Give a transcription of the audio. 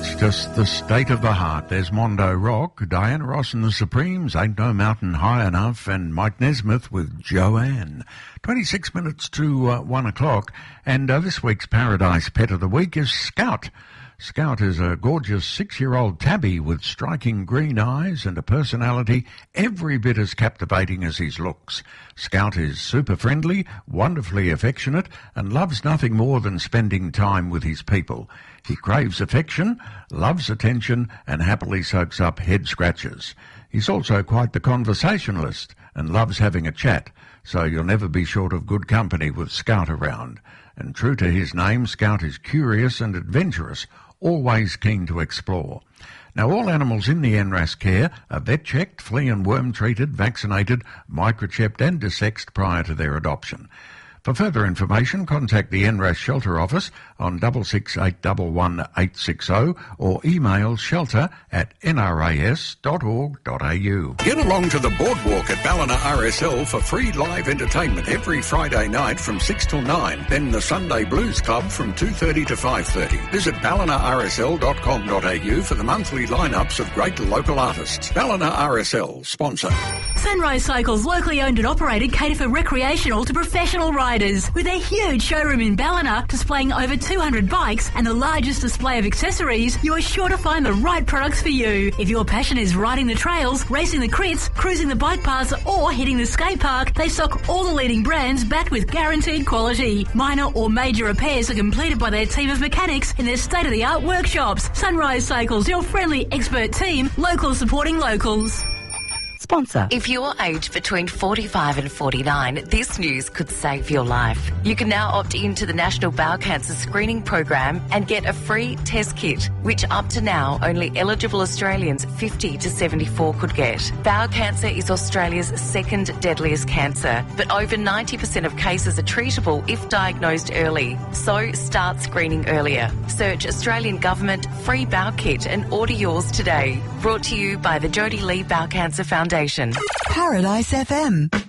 It's just the state of the heart. There's Mondo Rock, Diana Ross and the Supremes, Ain't No Mountain High Enough, and Mike Nesmith with Joanne. 26 minutes to 1 o'clock, and this week's Paradise Pet of the Week is Scout. Scout is a gorgeous 6-year-old tabby with striking green eyes and a personality every bit as captivating as his looks. Scout is super friendly, wonderfully affectionate, and loves nothing more than spending time with his people. He craves affection, loves attention, and happily soaks up head scratches. He's also quite the conversationalist and loves having a chat, so you'll never be short of good company with Scout around. And true to his name, Scout is curious and adventurous, always keen to explore. Now, all animals in the NRAS care are vet-checked, flea and worm treated, vaccinated, microchipped and desexed prior to their adoption. For further information, contact the NRAS Shelter Office on 66811860 or email shelter@nras.org.au. Get along to the boardwalk at Ballina RSL for free live entertainment every Friday night from 6 till 9. Then the Sunday Blues Club from 2:30 to 5:30. Visit ballinarsl.com.au for the monthly lineups of great local artists. Ballina RSL, sponsor. Sunrise Cycles, locally owned and operated, cater for recreational to professional riders. With a huge showroom in Ballina displaying over 200 bikes and the largest display of accessories, you are sure to find the right products for you. If your passion is riding the trails, racing the crits, cruising the bike paths or hitting the skate park, they stock all the leading brands backed with guaranteed quality. Minor or major repairs are completed by their team of mechanics in their state-of-the-art workshops. Sunrise Cycles, your friendly expert team, locals supporting locals. Sponsor. If you're aged between 45 and 49, this news could save your life. You can now opt into the National Bowel Cancer Screening Program and get a free test kit, which up to now only eligible Australians 50 to 74 could get. Bowel cancer is Australia's second deadliest cancer, but over 90% of cases are treatable if diagnosed early. So start screening earlier. Search Australian Government Free Bowel Kit and order yours today. Brought to you by the Jodie Lee Bowel Cancer Foundation. Paradise FM.